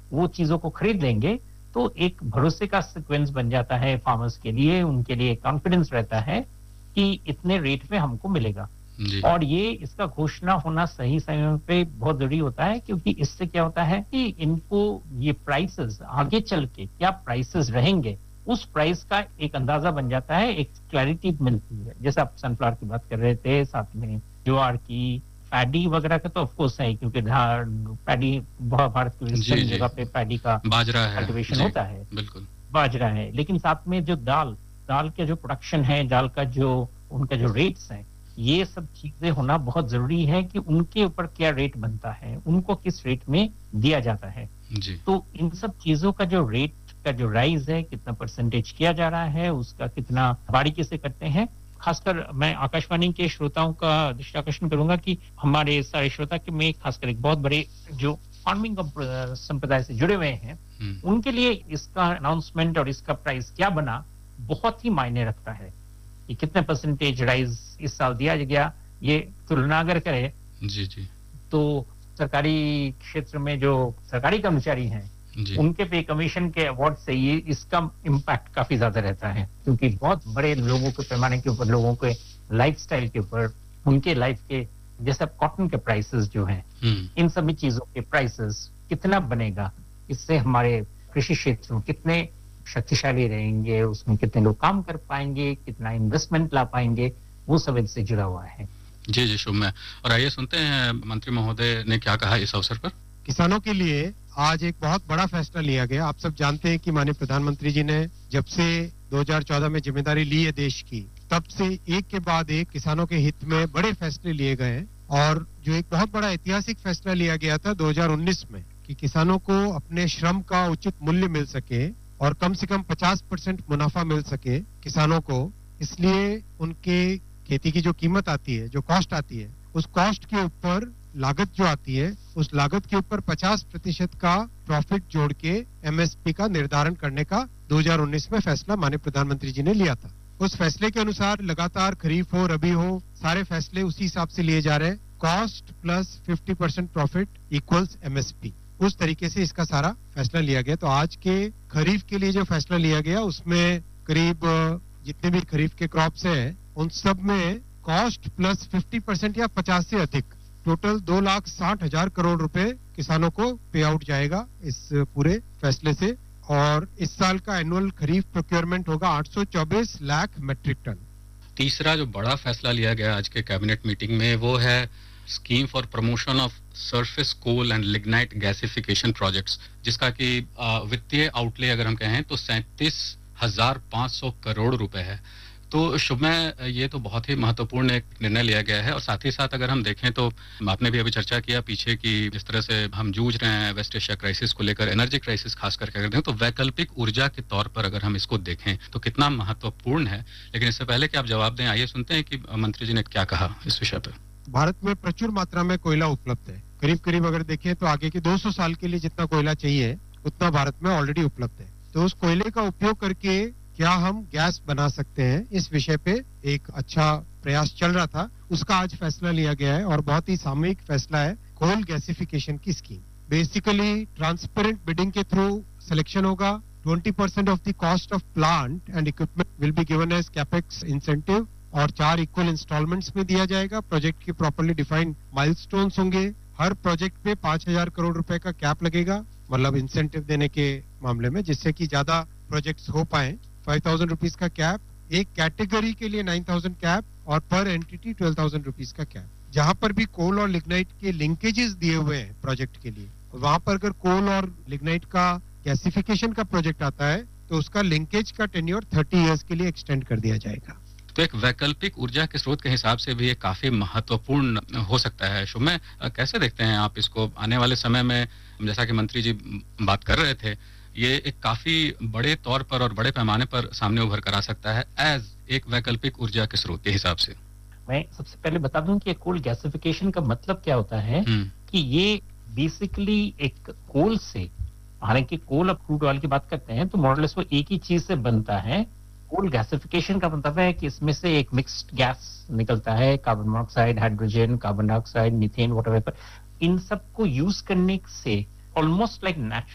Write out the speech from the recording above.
वो चीजों को खरीद लेंगे तो एक भरोसे का सीक्वेंस बन जाता है फार्मर्स के लिए, उनके लिए कॉन्फिडेंस रहता है कि इतने रेट में हमको मिलेगा। जी। और ये इसका घोषणा होना सही समय पे बहुत जरूरी होता है, क्योंकि इससे क्या होता है कि इनको ये प्राइसेस आगे चल के क्या प्राइसेस रहेंगे, उस प्राइस का एक अंदाजा बन जाता है, एक क्लैरिटी मिलती है। जैसे आप सनफ्लावर की बात कर रहे थे, साथ में ज्वार की, पैडी वगैरह का तो ऑफ कोर्स है, क्योंकि पैडी भारत की जी, कई जी। जगह पे पैडी का बाजरा है। कल्टीवेशन जी, होता है, बिल्कुल। बाजरा है, लेकिन साथ में जो दाल के जो प्रोडक्शन है, दाल का जो उनका जो रेट्स है, ये सब चीजें होना बहुत जरूरी है कि उनके ऊपर क्या रेट बनता है, उनको किस रेट में दिया जाता है। जी। तो इन सब चीजों का जो रेट का जो राइज है, कितना परसेंटेज किया जा रहा है, उसका कितना बारीकी से करते हैं। खासकर मैं आकाशवाणी के श्रोताओं का दृष्टि आकर्षण करूंगा कि हमारे सारे श्रोता के में खासकर एक बहुत बड़े जो फार्मिंग संप्रदाय से जुड़े हुए हैं, उनके लिए इसका अनाउंसमेंट और इसका प्राइस क्या बना बहुत ही मायने रखता है कि कितने परसेंटेज राइज इस साल दिया गया। ये तुलना अगर करें जी, जी। तो सरकारी क्षेत्र में जो सरकारी कर्मचारी हैं, उनके पे कमीशन के अवार्ड से ये इसका इम्पैक्ट काफी ज्यादा रहता है, क्योंकि बहुत बड़े लोगों के पैमाने के ऊपर, लोगों के लाइफस्टाइल के ऊपर, उनके लाइफ के, जैसे कॉटन के प्राइसेस जो हैं, इन सभी चीजों के प्राइसेस कितना बनेगा, इससे हमारे कृषि क्षेत्र कितने शक्तिशाली रहेंगे, उसमें कितने लोग काम कर पाएंगे, कितना इन्वेस्टमेंट ला पाएंगे, वो सब इनसे जुड़ा हुआ है। जी, जी, शुभ में। और आइए सुनते हैं मंत्री महोदय ने क्या कहा इस अवसर पर। किसानों के लिए आज एक बहुत बड़ा फैसला लिया गया। आप सब जानते हैं कि माननीय प्रधानमंत्री जी ने जब से 2014 में जिम्मेदारी ली है देश की, तब से एक के बाद एक किसानों के हित में बड़े फैसले लिए गए। और जो एक बहुत बड़ा ऐतिहासिक फैसला लिया गया था 2019 में कि किसानों को अपने श्रम का उचित मूल्य मिल सके और कम से कम 50% मुनाफा मिल सके किसानों को, इसलिए उनके खेती की जो कीमत आती है, जो कॉस्ट आती है, उस कॉस्ट के ऊपर लागत जो आती है, उस लागत के ऊपर 50% का प्रॉफिट जोड़ के एमएसपी का निर्धारण करने का 2019 में फैसला माननीय प्रधानमंत्री जी ने लिया था। उस फैसले के अनुसार लगातार खरीफ हो, रबी हो, सारे फैसले उसी हिसाब से लिए जा रहे हैं। Cost plus 50% profit equals MSP, उस तरीके से इसका सारा फैसला लिया गया। तो आज के खरीफ के लिए जो फैसला लिया गया, उसमें करीब जितने भी खरीफ के क्रॉप्स हैं, उन सब में कॉस्ट प्लस 50% या 50 से अधिक, टोटल 2,60,000 करोड़ रुपए किसानों को पे आउट जाएगा इस पूरे फैसले से। और इस साल का एनुअल खरीफ प्रोक्योरमेंट होगा 824 लाख मेट्रिक टन। तीसरा जो बड़ा फैसला लिया गया आज के कैबिनेट मीटिंग में, वो है scheme for promotion of surface coal and lignite gasification projects, जिसका कि वित्तीय आउटले अगर हम कहें तो 37,500 करोड़ रुपए है। तो शुभ में ये तो बहुत ही महत्वपूर्ण एक निर्णय लिया गया है। और साथ ही साथ अगर हम देखें तो आपने भी अभी चर्चा किया पीछे की जिस तरह से हम जूझ रहे हैं वेस्ट एशिया क्राइसिस को लेकर, एनर्जी क्राइसिस खास करके अगर देखें तो वैकल्पिक ऊर्जा के तौर पर अगर हम इसको देखें तो कितना महत्वपूर्ण है। लेकिन इससे पहले कि आप जवाब दें, आइए सुनते हैं कि मंत्री जी ने क्या कहा इस विषय पर। भारत में प्रचुर मात्रा में कोयला उपलब्ध है। करीब करीब अगर देखें तो आगे के 200 साल के लिए जितना कोयला चाहिए उतना भारत में ऑलरेडी उपलब्ध है। तो उस कोयले का उपयोग करके क्या हम गैस बना सकते हैं, इस विषय पे एक अच्छा प्रयास चल रहा था, उसका आज फैसला लिया गया है। और बहुत ही सामूहिक फैसला है कोल गैसिफिकेशन की स्कीम। बेसिकली ट्रांसपेरेंट बिडिंग के थ्रू सिलेक्शन होगा। 20% of the cost of plant and equipment will be given as capex incentive और 4 इक्वल इंस्टॉलमेंट्स में दिया जाएगा। प्रोजेक्ट के प्रॉपर्ली डिफाइंड माइलस्टोन्स होंगे। हर प्रोजेक्ट पे 5,000 करोड़ रुपए का कैप लगेगा, मतलब इंसेंटिव देने के मामले में, जिससे कि ज्यादा प्रोजेक्ट्स हो पाए। 5,000 रुपीज का कैप, एक कैटेगरी के लिए 9,000 कैप और पर एंटिटी 12,000 रुपीज का कैप। जहां पर भी कोल और लिग्नाइट के लिंकेजेस दिए हुए हैं प्रोजेक्ट के लिए, वहां पर अगर कोल और लिग्नाइट का गैसिफिकेशन का प्रोजेक्ट आता है तो उसका लिंकेज का टेन्योर 30 इयर्स के लिए एक्सटेंड कर दिया जाएगा। तो एक वैकल्पिक ऊर्जा के स्रोत के हिसाब से भी ये काफी महत्वपूर्ण हो सकता है। शुभ में कैसे देखते हैं आप इसको आने वाले समय में? जैसा कि मंत्री जी बात कर रहे थे, ये एक काफी बड़े तौर पर और बड़े पैमाने पर सामने उभर कर आ सकता है एज एक वैकल्पिक ऊर्जा के स्रोत के हिसाब से। मैं सबसे पहले बता दूं कि कोल गैसिफिकेशन का मतलब क्या होता है कि ये बेसिकली एक कोल से, हालांकि कोल और क्रूड ऑयल की बात करते हैं तो मॉडलेस वो एक ही चीज से बनता है। कोल गैसिफिकेशन का मतलब है कि इसमें से एक मिक्स्ड गैस निकलता है, carbon monoxide, hydrogen, carbon dioxide, methane, whatever. इन सब को यूज करने से ऑलमोस्ट लाइक नेचुरल